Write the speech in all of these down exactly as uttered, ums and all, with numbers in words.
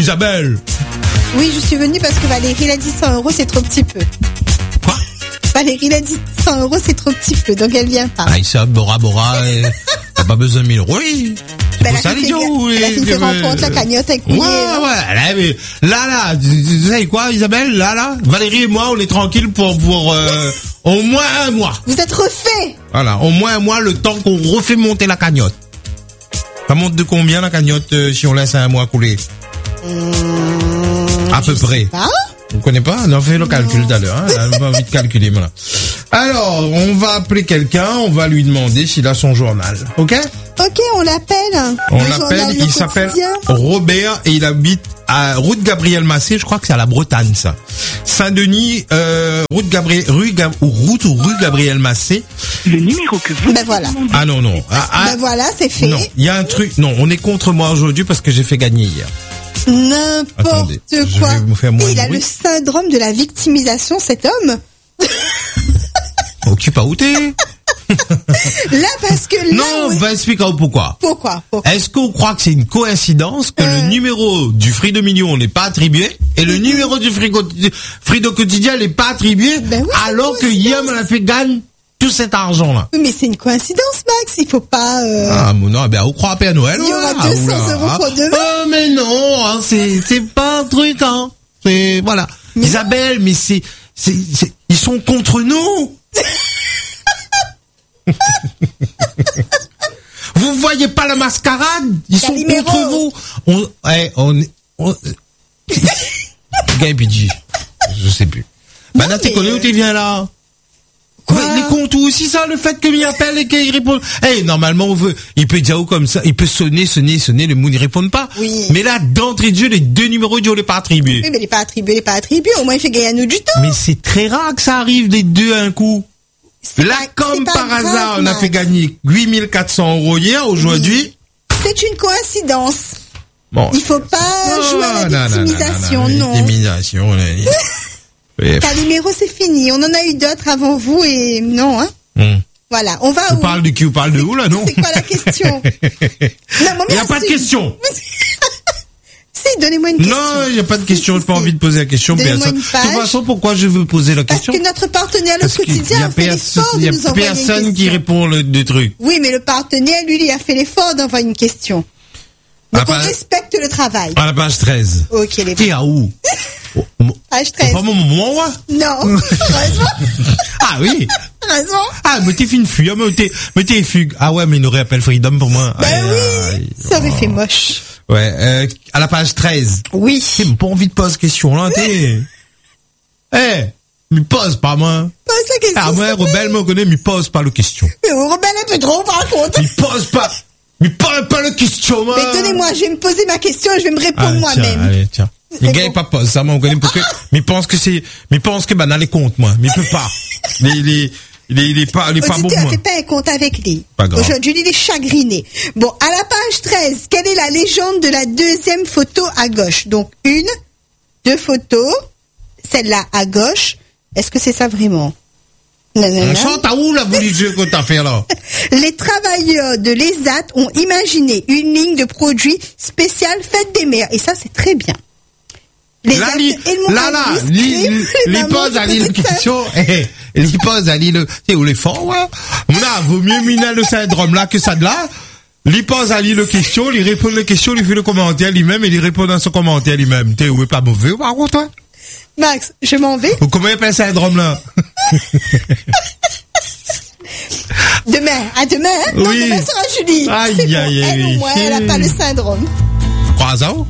Isabelle. Oui, je suis venue parce que Valérie l'a dit cent euros, c'est trop petit peu. Quoi? Valérie l'a dit cent euros, c'est trop petit peu, donc elle vient pas. Ah, Issa, Bora, Bora, euh, t'as pas besoin de mille euros, oui. Ben, elle a fait fait rencontre la cagnotte avec Ouais, Mouillé, ouais, là, mais, là, là, tu, tu, tu sais quoi, Isabelle, là, là, Valérie et moi, on est tranquille pour, pour, euh, au moins un mois. Vous êtes refait. Voilà, au moins un mois, le temps qu'on refait monter la cagnotte. Ça monte de combien, la cagnotte, euh, si on laisse un mois couler? Mmh, à peu près. Pas. Vous connaissez pas? On a fait le calcul tout à l'heure, hein. On va vite calculer, voilà. Alors, on va appeler quelqu'un, on va lui demander s'il a son journal. Ok? Ok, on l'appelle. On Le l'appelle, journal il Le s'appelle Quotidien. Robert et il habite à route Gabriel Massé, je crois que c'est à la Bretagne, ça. Saint-Denis, euh, route Gabriel, rue, Gab- ou route ou rue Gabriel Massé. Le numéro que vous... Ben voilà. Ah non, non. Ah, ah, Ben voilà, c'est fait. non, il y a un truc, non, on est contre moi aujourd'hui parce que j'ai fait gagner hier. N'importe Attendez, je quoi. vais vous faire moins Et il de a bruit. le syndrome de la victimisation, cet homme. Occupe à où t'es? Là, parce que là... Non, on- va expliquer pourquoi. Pourquoi, Pourquoi Est-ce qu'on croit que c'est une coïncidence que Euh. le numéro du Frido Mignon n'est pas attribué et le numéro du Frigo, Frido Quotidien n'est pas attribué Ben oui, c'est alors une que coïncidence. Yam a fait gagner tout cet argent-là? Oui, mais c'est une coïncidence, Max. Il faut pas... euh, Ah, mon non, ben, on croit à Père Noël. Il y aura voilà. deux cents Oula. euros pour demain. Oh, mais non, hein, c'est, c'est pas un truc, hein. C'est, voilà. Mais- Isabelle, mais c'est, c'est, c'est, ils sont contre nous. Vous voyez pas la mascarade? Ils sont Calimero. contre vous. On, eh, on, on, Gay Pidgey. Je sais plus. Bah, Non, t'es mais, connu euh, où t'es viens là? Quoi? Mais les comptes aussi ça, le fait qu'il appelle et qu'il répond. Eh, normalement, on veut, il peut dire où comme ça, il peut sonner, sonner, sonner, le monde ne répond pas. Oui. Mais là, d'entrée de jeu, les deux numéros, Dieu les pas attribués. Oui, mais il n'est pas attribué, il n'est pas attribué. Au moins, il fait gagner à nous du temps. Mais c'est très rare que ça arrive les deux à un coup. C'est Là, pas- comme c'est pas par grave, hasard, on a Max. fait gagner huit mille quatre cents euros hier, aujourd'hui. C'est une coïncidence. Bon. Il faut pas jouer à la victimisation, non. Victimisation, là. Bref. Calimero, c'est fini. On en a eu d'autres avant vous et non, hein. Hum. Voilà, on va On où? parle de qui? On parle de où, là, non? C'est quoi la question? Non, mais Il n'y a bien pas de sûr. question. Si, donnez-moi une question. Non, il n'y a pas de Si, question. si, J'ai pas si. envie de poser la question. Donnez-moi Personne. une De page. toute façon, pourquoi je veux poser la Parce question? que notre partenaire, le Parce qu'il y quotidien, a a fait personne, l'effort il de y a nous envoyer une personne qui question. répond le, des trucs. Oui, mais le partenaire, lui, il a fait l'effort d'envoyer une question. Donc, Ah, on bah- respecte le travail. À la page treize. Ok, les T'es à où? Oh, mo- page C'est treize. pas mon moment, ouais? Non, raison, Ah oui. raison. Ah, mais t'es fait une fugue. Ah, mais t'es, mais t'es fugue. Ah ouais, mais il aurait appelé Freedom pour moi. Ben Aïe, oui, aïe. ça aurait fait moche. Ouais, euh, à la page treize. Oui. T'es pas envie de poser question, là, t'es. Eh, mais pose pas, moi. Pose la question. Ah, moi, s'il te plaît. Rebelle me connaît, mais pose pas le question. Mais on rebelle un peu trop, par contre. Mais pose pas, mais pose pas le question, moi. Mais donnez-moi, je vais me poser ma question et je vais me répondre Ah, tiens, moi-même. allez, tiens. C'est Les gars, bon. il pas pose ça, moi, on connaît pour que, mais il pense que c'est, mais il pense que, bah, dans les comptes, moi. Mais il peut pas. Il est, il est, il est, il est pas, il est pas bon, Auditeur, moi. fais pas un compte avec lui. Pas grave. Aujourd'hui, il est chagriné. Bon, à la page treize, quelle est la légende de la deuxième photo à gauche? Donc, une, deux photos, celle-là à gauche. Est-ce que c'est ça vraiment? Nanana. Chante à où, là, vous, les jeux qu'on t'a fait, là? Les travailleurs de l'E S A T ont imaginé une ligne de produits spéciale Fête des mères. Et ça, c'est très bien. Les Là, actes li- et le là, là, moralis, li- crime, li- les les mamans poses qui à l'île connaissent ça. question, eh, les poses à l'île, tu sais, où les forts, ouais. On a, vaut mieux miner le syndrome là que ça de là. Il pose à l'île question, il répond les questions, il fait le commentaire lui-même et il répond dans son commentaire lui-même. T'es, où est pas mauvais, par contre, toi? Max, je m'en vais. Ou comment il appelle ça, syndrome là? Demain, à demain, hein? Non, Oui. demain sera Julie. Aïe, C'est bon, aïe, aïe, elle au aïe. moins, elle n'a pas le syndrome. Croissant.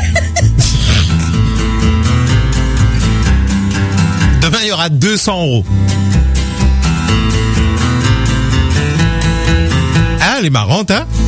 Demain, il y aura deux cents euros. Ah, elle est marrante, hein?